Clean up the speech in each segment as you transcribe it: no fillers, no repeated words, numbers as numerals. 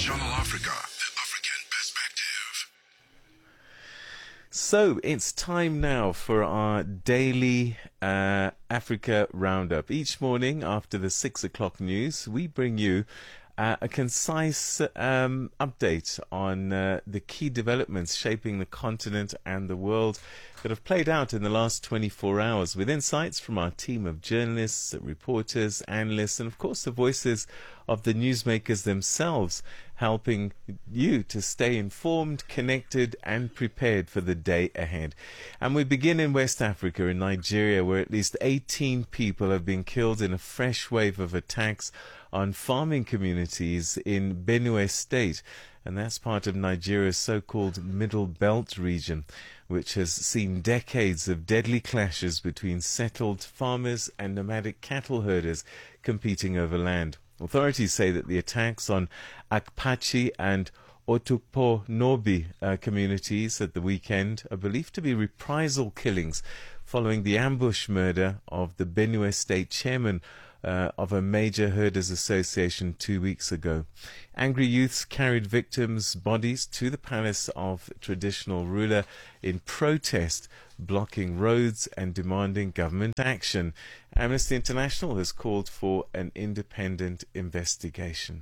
Channel Africa, the African perspective. So it's time now for our daily Africa Roundup. Each morning after the 6 o'clock news, we bring you a concise update on the key developments shaping the continent and the world that have played out in the last 24 hours, with insights from our team of journalists, reporters, analysts, and of course the voices of the newsmakers themselves, helping you to stay informed, connected, and prepared for the day ahead. And we begin in West Africa, in Nigeria, where at least 18 people have been killed in a fresh wave of attacks on farming communities in Benue State. And that's part of Nigeria's so-called Middle Belt region, which has seen decades of deadly clashes between settled farmers and nomadic cattle herders competing over land. Authorities say that the attacks on Akpachi and Otukpo Nobi communities at the weekend are believed to be reprisal killings following the ambush murder of the Benue State chairman of a major herders association 2 weeks ago. Angry youths carried victims' bodies to the palace of traditional ruler in protest, blocking roads and demanding government action. Amnesty International has called for an independent investigation.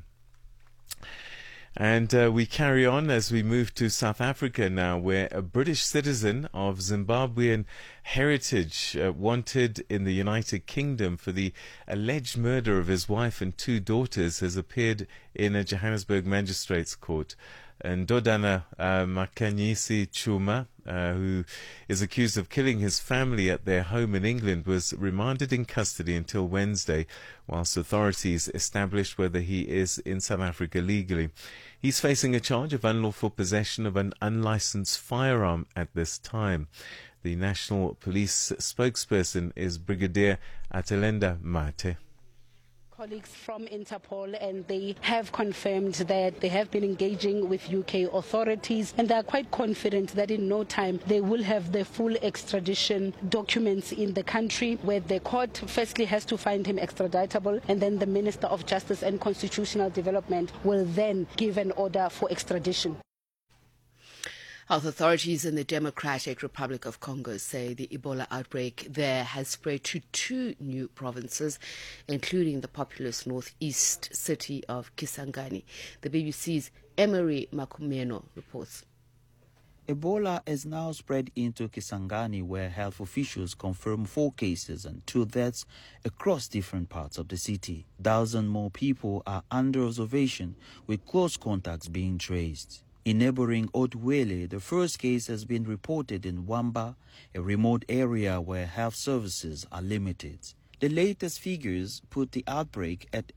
And we carry on as we move to South Africa now, where a British citizen of Zimbabwean heritage wanted in the United Kingdom for the alleged murder of his wife and two daughters has appeared in a Johannesburg magistrates court. And Ndodana Makanyisi Chuma, who is accused of killing his family at their home in England, was remanded in custody until Wednesday, whilst authorities established whether he is in South Africa legally. He's facing a charge of unlawful possession of an unlicensed firearm at this time. The National Police spokesperson is Brigadier Atelenda Mate. Colleagues from Interpol, and they have confirmed that they have been engaging with UK authorities, and they are quite confident that in no time they will have the full extradition documents in the country, where the court firstly has to find him extraditable, and then the Minister of Justice and Constitutional Development will then give an order for extradition. Health authorities in the Democratic Republic of Congo say the Ebola outbreak there has spread to 2 new provinces, including the populous northeast city of Kisangani. The BBC's Emery Makumeno reports. Ebola has now spread into Kisangani, where health officials confirm 4 cases and 2 deaths across different parts of the city. Thousands more people are under observation, with close contacts being traced. In neighboring Otwele, the first case has been reported in Wamba, a remote area where health services are limited. The latest figures put the outbreak at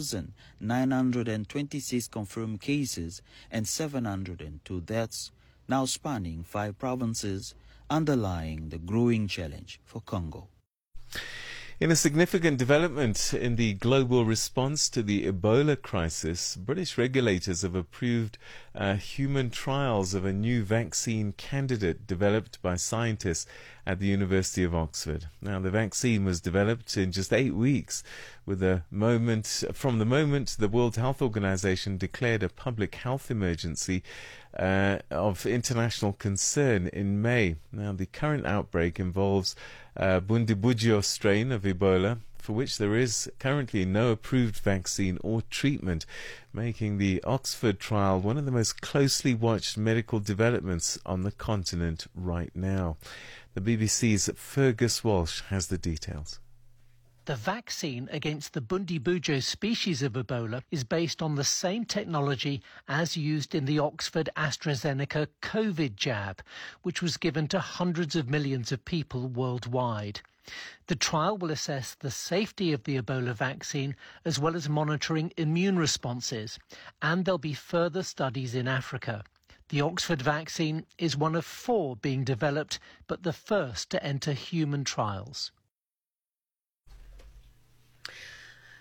1,926 confirmed cases and 702 deaths, now spanning 5 provinces, underlying the growing challenge for Congo. In a significant development in the global response to the Ebola crisis, British regulators have approved human trials of a new vaccine candidate developed by scientists at the University of Oxford. Now, the vaccine was developed in just 8 weeks, from the moment the World Health Organization declared a public health emergency of international concern in May. Now, the current outbreak involves Bundibugyo strain of Ebola, for which there is currently no approved vaccine or treatment, making the Oxford trial one of the most closely watched medical developments on the continent right now. The BBC's Fergus Walsh has the details. The vaccine against the Bundibugyo species of Ebola is based on the same technology as used in the Oxford AstraZeneca COVID jab, which was given to hundreds of millions of people worldwide. The trial will assess the safety of the Ebola vaccine as well as monitoring immune responses, and there'll be further studies in Africa. The Oxford vaccine is one of 4 being developed, but the first to enter human trials.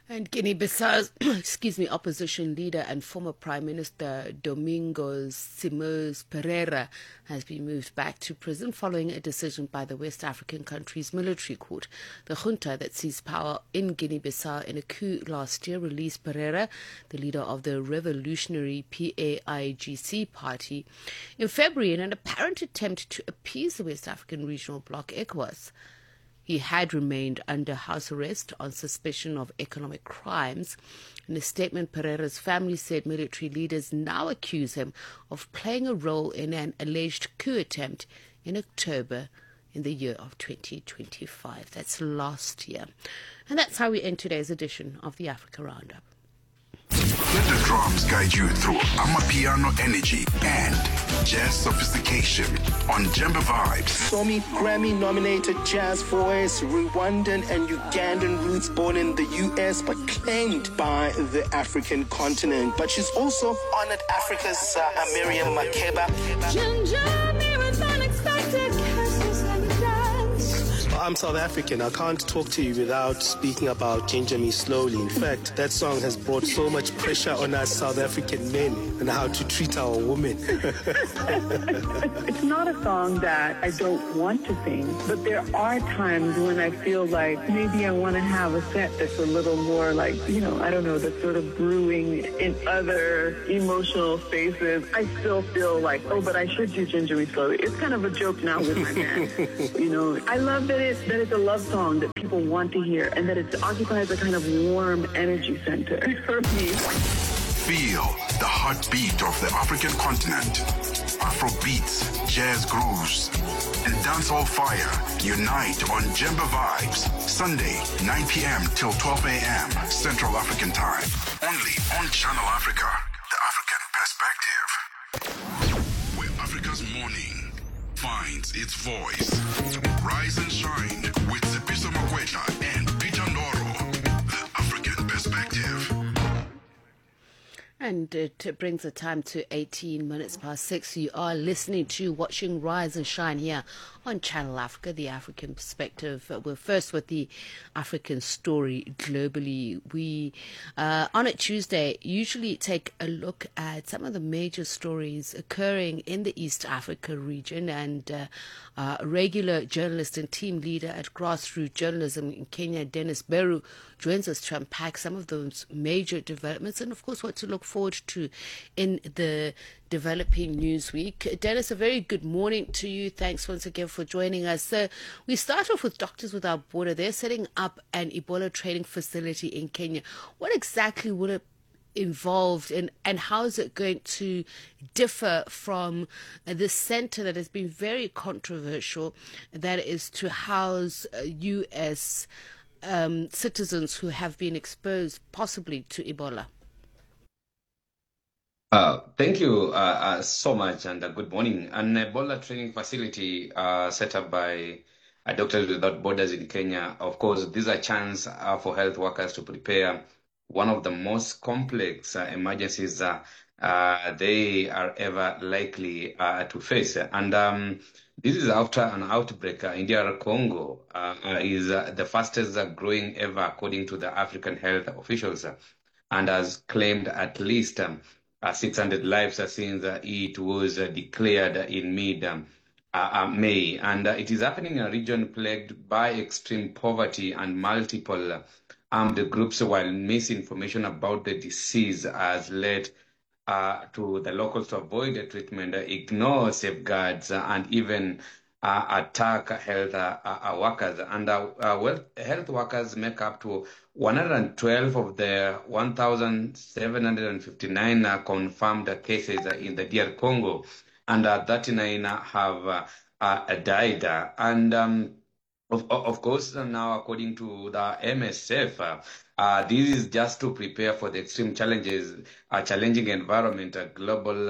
And Guinea-Bissau's, opposition leader and former Prime Minister Domingos Simões Pereira has been moved back to prison following a decision by the West African country's military court. The junta that seized power in Guinea-Bissau in a coup last year released Pereira, the leader of the revolutionary PAIGC party, in February in an apparent attempt to appease the West African regional bloc ECOWAS. He had remained under house arrest on suspicion of economic crimes. In a statement, Pereira's family said military leaders now accuse him of playing a role in an alleged coup attempt in October in the year of 2025. That's last year. And that's how we end today's edition of the Africa Roundup. Let the drums guide you through Amapiano energy and jazz sophistication on Jemba Vibes. Somi Grammy-nominated jazz voice, Rwandan and Ugandan roots, born in the U.S. but claimed by the African continent. But she's also honored Africa's Miriam Makeba. I'm South African. I can't talk to you without speaking about Ginger Me Slowly. In fact, that song has brought so much pressure on us South African men and how to treat our women. It's not a song that I don't want to sing, but there are times when I feel like maybe I want to have a set that's a little more like, I don't know, that's sort of brewing in other emotional spaces. I still feel like, but I should do Ginger Me Slowly. It's kind of a joke now with my man. I love that it's a love song that people want to hear and that it occupies a kind of warm energy center for me. Feel the heartbeat of the African continent. Afro beats, jazz grooves, and dancehall fire unite on Jemba Vibes. Sunday, 9 p.m. till 12 a.m. Central African Time. Only on Channel Africa, the African perspective. Where Africa's morning finds its voice. Rise and shine with Zepiso Makwetla and Peter Ndoro, the African perspective. And it brings the time to 18 minutes past 6. You are listening to Watching Rise and Shine here on Channel Africa, the African perspective. We're first with the African story globally. We, on a Tuesday, usually take a look at some of the major stories occurring in the East Africa region, and regular journalist and team leader at Grassroots Journalism in Kenya, Dennis Beru, joins us to unpack some of those major developments and, of course, what to look forward to in the developing news week. Dennis, a very good morning to you. Thanks once again for joining us. So we start off with Doctors Without Border. They're setting up an Ebola training facility in Kenya. What exactly would it involved and how is it going to differ from the center that has been very controversial, that is to house U.S. Citizens who have been exposed possibly to Ebola? Thank you so much, and good morning. An Ebola training facility set up by Doctors Without Borders in Kenya. Of course, these are chance for health workers to prepare one of the most complex emergencies they are ever likely to face. And this is after an outbreak in DR Congo is the fastest growing ever, according to the African health officials, and has claimed at least 600 lives since it was declared in mid-May. And it is happening in a region plagued by extreme poverty and multiple armed groups, while misinformation about the disease has led to the locals to avoid the treatment, ignore safeguards, and even attack health workers. And health workers make up to 112 of the 1,759 confirmed cases in the DR Congo, and 39 have died. And of course, now according to the MSF, this is just to prepare for the extreme challenges, challenging environment, global,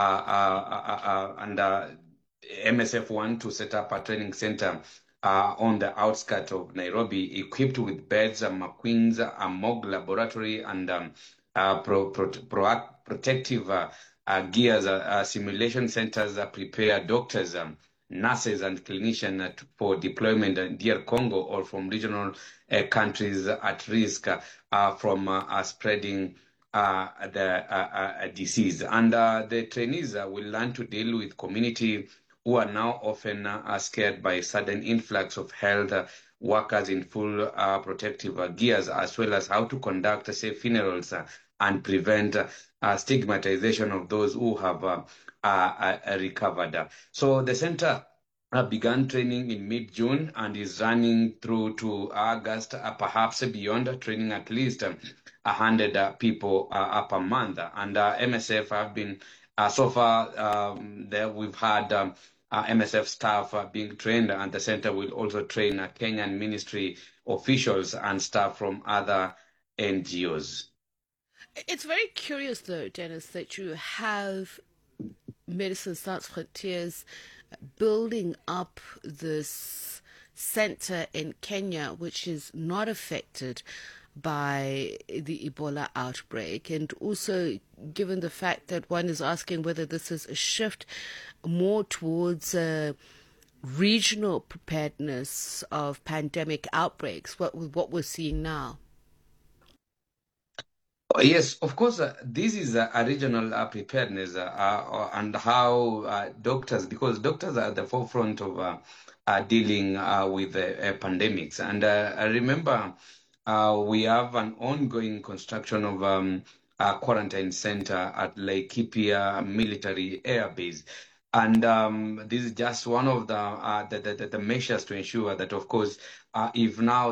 and MSF want to set up a training center on the outskirts of Nairobi, equipped with beds, machines, a mock laboratory, and protective gears, simulation centers prepare doctors nurses and clinicians for deployment in DR Congo or from regional countries at risk from spreading the disease. And the trainees will learn to deal with community who are now often scared by sudden influx of health workers in full protective gears, as well as how to conduct safe funerals and prevent stigmatization of those who have recovered. So the center began training in mid-June and is running through to August, perhaps beyond, training at least 100 people per month. And MSF have been, so far, there we've had MSF staff being trained, and the center will also train Kenyan ministry officials and staff from other NGOs. It's very curious, though, Dennis, that you have Médecins Sans Frontières building up this center in Kenya, which is not affected by the Ebola outbreak, and also given the fact that one is asking whether this is a shift more towards regional preparedness of pandemic outbreaks, what we're seeing now. Yes, of course, this is a regional preparedness and how doctors, because doctors are at the forefront of dealing with pandemics. And I remember we have an ongoing construction of a quarantine center at Laikipia Military Air Base. And this is just one of the measures to ensure that, of course, if now